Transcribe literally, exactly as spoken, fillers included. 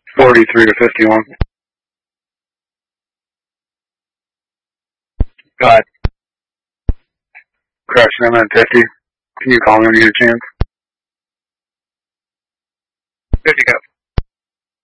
forty-three to fifty-one. Go ahead. Crashing in at fifty. Can you call me when you get a chance? fifty go.